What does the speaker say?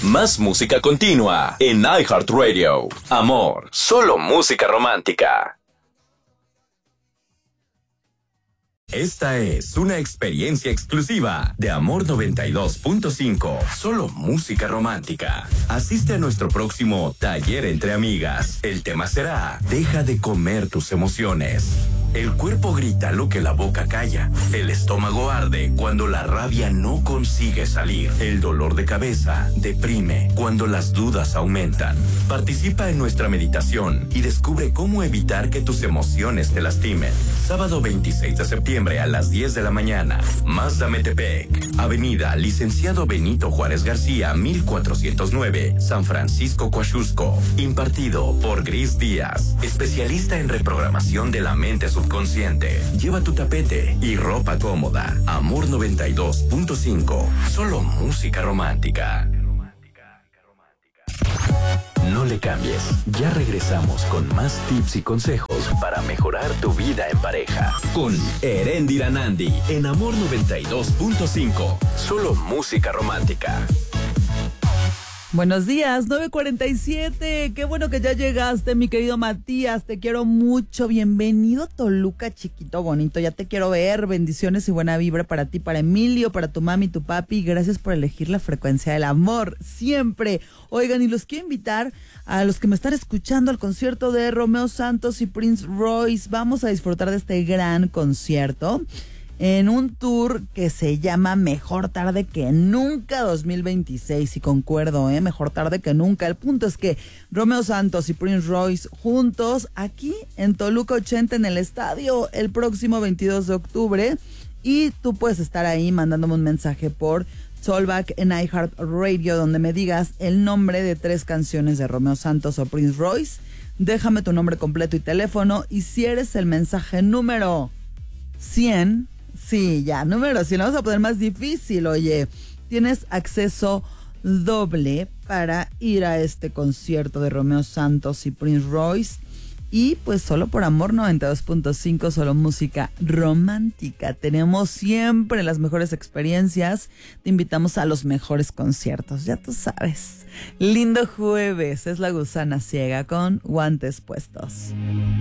Más música continua en iHeartRadio. Amor, solo música romántica. Esta es una experiencia exclusiva de Amor 92.5. Solo música romántica. Asiste a nuestro próximo taller entre amigas. El tema será: deja de comer tus emociones. El cuerpo grita lo que la boca calla. El estómago arde cuando la rabia no consigue salir. El dolor de cabeza deprime cuando las dudas aumentan. Participa en nuestra meditación y descubre cómo evitar que tus emociones te lastimen. Sábado 26 de septiembre a las 10 de la mañana. Mazda Metepec. Avenida Licenciado Benito Juárez García, 1409, San Francisco, Coaxusco. Impartido por Gris Díaz, especialista en reprogramación de la mente subconsciente. Lleva tu tapete y ropa cómoda. Amor 92.5. Solo música romántica. No le cambies. Ya regresamos con más tips y consejos para mejorar tu vida en pareja. Con Eréndira Nandi en Amor 92.5. Solo música romántica. Buenos días, 9:47. Qué bueno que ya llegaste, mi querido Matías. Te quiero mucho. Bienvenido, Toluca, chiquito, bonito. Ya te quiero ver. Bendiciones y buena vibra para ti, para Emilio, para tu mami, tu papi. Gracias por elegir la frecuencia del amor, siempre. Oigan, y los quiero invitar a los que me están escuchando al concierto de Romeo Santos y Prince Royce. Vamos a disfrutar de este gran concierto en un tour que se llama Mejor Tarde que Nunca 2026, y concuerdo, mejor tarde que nunca. El punto es que Romeo Santos y Prince Royce juntos aquí en Toluca 80 en el estadio el próximo 22 de octubre, y tú puedes estar ahí mandándome un mensaje por Tollback en iHeartRadio donde me digas el nombre de 3 canciones de Romeo Santos o Prince Royce. Déjame tu nombre completo y teléfono, y si eres el mensaje número 100, sí, ya, número 100, vamos a poner más difícil, oye, tienes acceso doble para ir a este concierto de Romeo Santos y Prince Royce, y pues solo por Amor 92.5, solo música romántica. Tenemos siempre las mejores experiencias, te invitamos a los mejores conciertos, ya tú sabes. Lindo jueves, es La Gusana Ciega con Guantes Puestos.